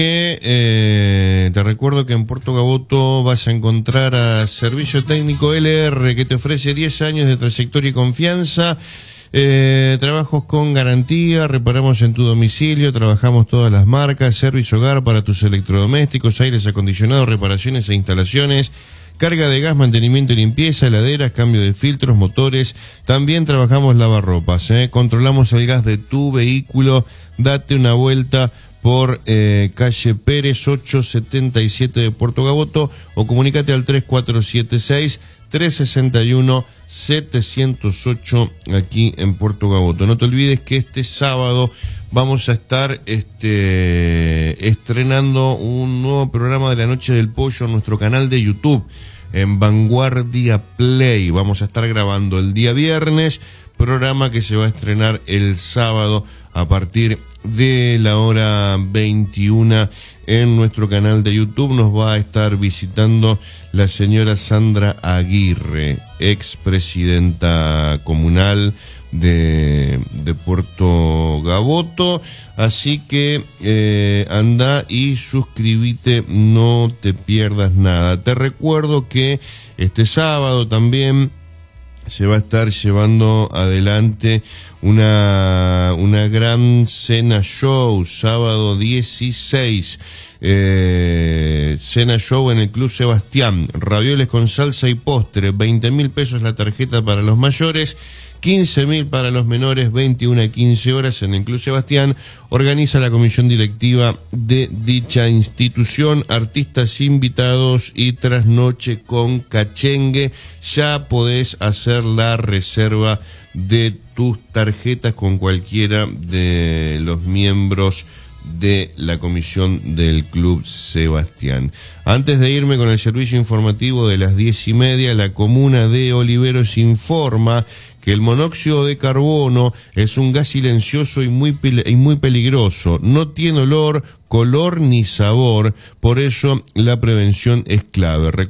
Te recuerdo que en Puerto Gaboto vas a encontrar a Servicio Técnico LR, que te ofrece 10 años de trayectoria y confianza. Trabajos con garantía, reparamos en tu domicilio, trabajamos todas las marcas, servicio hogar para tus electrodomésticos, aires acondicionados, reparaciones e instalaciones, carga de gas, mantenimiento y limpieza, heladeras, cambio de filtros, motores. También trabajamos lavarropas, controlamos el gas de tu vehículo. Date una vuelta por calle Pérez 877 de Puerto Gaboto o comunícate al 3476-361-708 aquí en Puerto Gaboto. No te olvides que este sábado vamos a estar estrenando un nuevo programa de la Noche del Pollo en nuestro canal de YouTube, en Vanguardia Play. Vamos a estar grabando el día viernes, programa que se va a estrenar el sábado a partir de la hora 21 en nuestro canal de YouTube. Nos va a estar visitando la señora Sandra Aguirre, expresidenta comunal de Puerto Gaboto. Así que anda y suscríbete, no te pierdas nada. Te recuerdo que este sábado también se va a estar llevando adelante una gran cena show, sábado 16, cena show en el Club Sebastián, ravioles con salsa y postre, 20.000 pesos la tarjeta para los mayores, 15.000 para los menores, 21 a 15 horas en el Club Sebastián. Organiza la comisión directiva de dicha institución, artistas invitados y trasnoche con cachengue. Ya podés hacer la reserva de tus tarjetas con cualquiera de los miembros de la comisión del Club Sebastián. Antes de irme con el servicio informativo de las 10:30, la comuna de Oliveros informa que el monóxido de carbono es un gas silencioso y muy peligroso. No tiene olor, color ni sabor, por eso la prevención es clave.